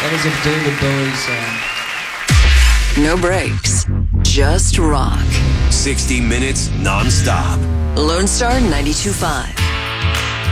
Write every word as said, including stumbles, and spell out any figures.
That was a David Bowie song. No breaks, just rock. sixty minutes non-stop. Lone Star ninety-two point five.